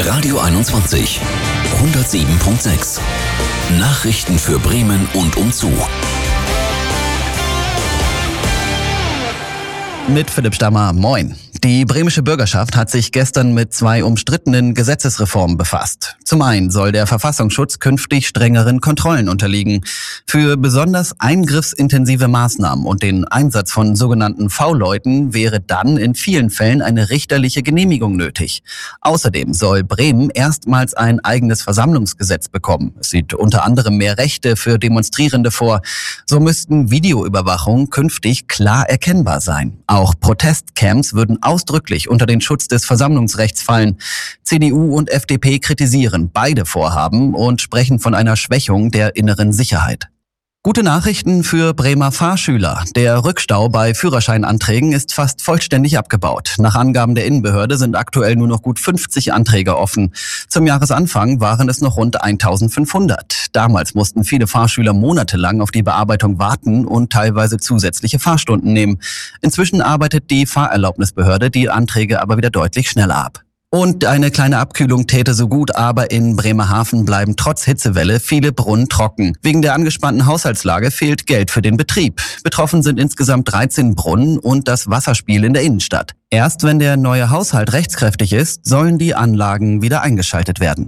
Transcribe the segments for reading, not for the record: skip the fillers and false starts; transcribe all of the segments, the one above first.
Radio 21 107.6. Nachrichten für Bremen und umzu. Mit Philipp Stammer, moin. Die bremische Bürgerschaft hat sich gestern mit 2 umstrittenen Gesetzesreformen befasst. Zum einen soll der Verfassungsschutz künftig strengeren Kontrollen unterliegen. Für besonders eingriffsintensive Maßnahmen und den Einsatz von sogenannten V-Leuten wäre dann in vielen Fällen eine richterliche Genehmigung nötig. Außerdem soll Bremen erstmals ein eigenes Versammlungsgesetz bekommen. Es sieht unter anderem mehr Rechte für Demonstrierende vor. So müssten Videoüberwachung künftig klar erkennbar sein. Auch Protestcamps würden ausdrücklich unter den Schutz des Versammlungsrechts fallen. CDU und FDP kritisieren beide Vorhaben und sprechen von einer Schwächung der inneren Sicherheit. Gute Nachrichten für Bremer Fahrschüler. Der Rückstau bei Führerscheinanträgen ist fast vollständig abgebaut. Nach Angaben der Innenbehörde sind aktuell nur noch gut 50 Anträge offen. Zum Jahresanfang waren es noch rund 1500. Damals mussten viele Fahrschüler monatelang auf die Bearbeitung warten und teilweise zusätzliche Fahrstunden nehmen. Inzwischen arbeitet die Fahrerlaubnisbehörde die Anträge aber wieder deutlich schneller ab. Und eine kleine Abkühlung täte so gut, aber in Bremerhaven bleiben trotz Hitzewelle viele Brunnen trocken. Wegen der angespannten Haushaltslage fehlt Geld für den Betrieb. Betroffen sind insgesamt 13 Brunnen und das Wasserspiel in der Innenstadt. Erst wenn der neue Haushalt rechtskräftig ist, sollen die Anlagen wieder eingeschaltet werden.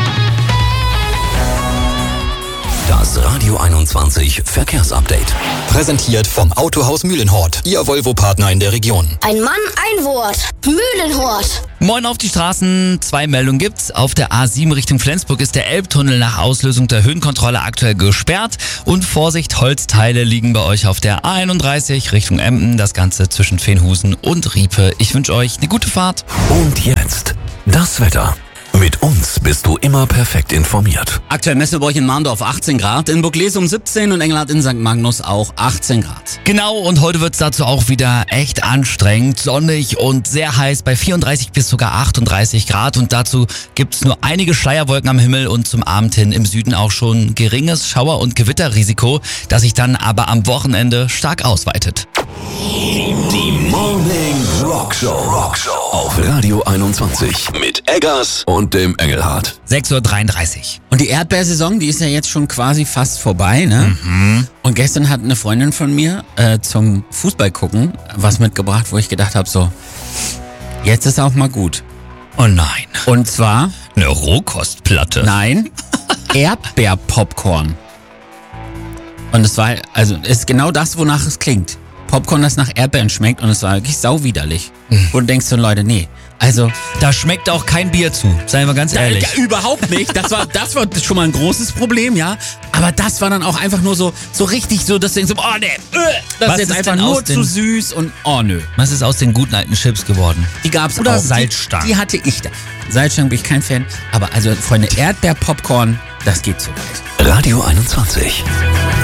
Das Radio 21 Verkehrsupdate. Präsentiert vom Autohaus Mühlenhort, Ihr Volvo-Partner in der Region. Ein Mann, ein Wort. Mühlenhort. Moin auf die Straßen. 2 Meldungen gibt's. Auf der A7 Richtung Flensburg ist der Elbtunnel nach Auslösung der Höhenkontrolle aktuell gesperrt. Und Vorsicht, Holzteile liegen bei euch auf der A31 Richtung Emden. Das Ganze zwischen Veenhusen und Riepe. Ich wünsche euch eine gute Fahrt. Und jetzt das Wetter. Mit uns bist du immer perfekt informiert. Aktuell messen wir bei euch in Mahndorf 18 Grad, in Burglesum 17 und Engelhardt in St. Magnus auch 18 Grad. Genau, und heute wird's dazu auch wieder echt anstrengend, sonnig und sehr heiß bei 34 bis sogar 38 Grad. Und dazu gibt's nur einige Schleierwolken am Himmel und zum Abend hin im Süden auch schon geringes Schauer- und Gewitterrisiko, das sich dann aber am Wochenende stark ausweitet. Die Morning Rockshow auf Radio 21 mit Eggers und dem Engelhardt. 6:33 Uhr. Und die Erdbeersaison, die ist ja jetzt schon quasi fast vorbei, ne? Und gestern hat eine Freundin von mir zum Fußball gucken was mitgebracht, wo ich gedacht habe, so, jetzt ist auch mal gut. Oh nein. Und zwar... Eine Rohkostplatte. Nein, Erdbeerpopcorn. Und es war, also ist genau das, wonach es klingt. Popcorn, das nach Erdbeeren schmeckt, und es war wirklich sauwiderlich. Wo du denkst so, Leute, nee, also... Da schmeckt auch kein Bier zu, seien wir ganz ehrlich. Ja, überhaupt nicht. Das war schon mal ein großes Problem, ja. Aber das war dann auch einfach nur so richtig so, dass du denkst, oh nee, das Was ist jetzt ist einfach denn nur aus zu süß und oh nö. Was ist aus den guten alten Chips geworden? Die gab's Oder auch. Salzstangen. Die hatte ich da. Salzstangen bin ich kein Fan. Aber also, Freunde, Erdbeerpopcorn, das geht so weit. Radio 21.